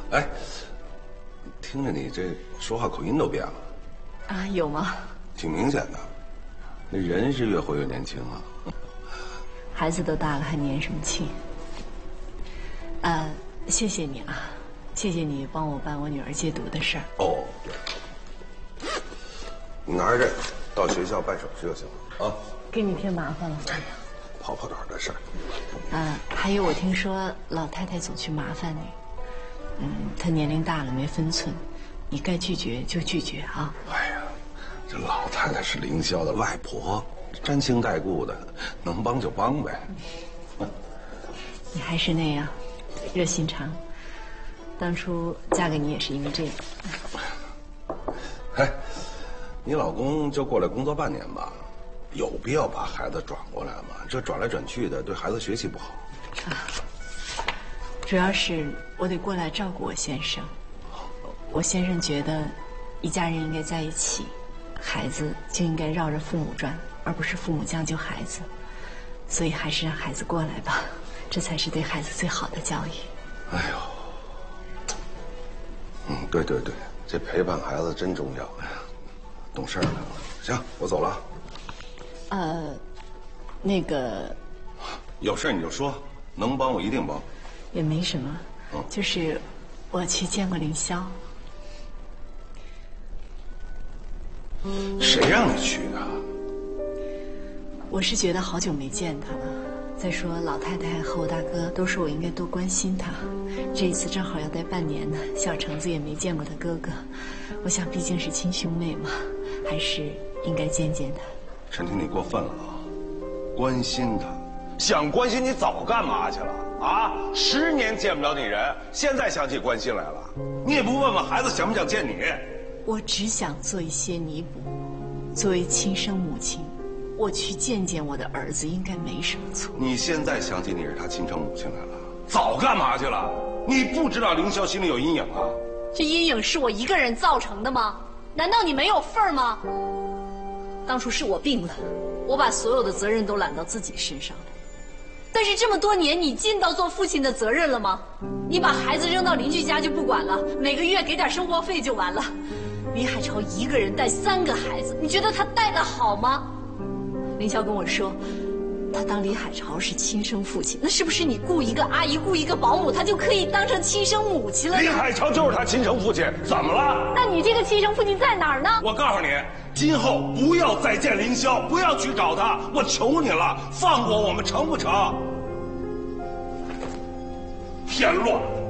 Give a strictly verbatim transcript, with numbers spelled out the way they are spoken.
哎，听着你这说话口音都变了。 啊，有吗？ 挺明显的，那人是越活越年轻啊。 孩子都大了，还年什么轻？呃，谢谢你啊，谢谢你帮我办我女儿戒毒的事儿。 哦，对，你拿着这个到学校办手续就行了啊。 给你添麻烦了。 跑跑腿的事儿。 嗯，还有我听说老太太总去麻烦你，嗯，她年龄大了没分寸，你该拒绝就拒绝啊。 哎呀，这老太太是凌霄的外婆，沾亲带故的，能帮就帮呗。 你还是那样，热心肠。当初嫁给你也是因为这个。 哎，你老公就过来工作半年吧，有必要把孩子转过来吗？这转来转去的，对孩子学习不好。 啊，主要是我得过来照顾我先生。我先生觉得，一家人应该在一起，孩子就应该绕着父母转，而不是父母将就孩子。所以还是让孩子过来吧，这才是对孩子最好的教育。 哎呦，嗯，对对对，这陪伴孩子真重要。哎呀，懂事了。行，我走了。 呃，那个， 有事你就说，能帮我一定帮。 也没什么， 嗯， 就是我去见过凌霄。 谁让你去的？ 我是觉得好久没见他了。再说老太太和我大哥都说我应该多关心他，这一次正好要待半年呢，小橙子也没见过他哥哥，我想毕竟是亲兄妹嘛，还是应该见见他。 陈婷，你过分了啊！关心他， 想关心你早干嘛去了啊？十年见不了你人，现在想起关心来了，你也不问问孩子想不想见你？ 我只想做一些弥补，作为亲生母亲，我去见见我的儿子应该没什么错。 你现在想起你是他亲生母亲来了， 早干嘛去了？你不知道凌霄心里有阴影啊？ 这阴影是我一个人造成的吗？难道你没有份儿吗？当初是我病了，我把所有的责任都揽到自己身上了。但是这么多年，你尽到做父亲的责任了吗？你把孩子扔到邻居家就不管了，每个月给点生活费就完了。李海潮一个人带三个孩子，你觉得他带得好吗？凌霄跟我说，他当李海潮是亲生父亲，那是不是你雇一个阿姨，雇一个保姆，他就可以当成亲生母亲了呢？ 李海潮就是他亲生父亲，怎么了？ 那你这个亲生父亲在哪儿呢？ 我告诉你，今后不要再见凌霄，不要去找他，我求你了，放过我们成不成？添乱。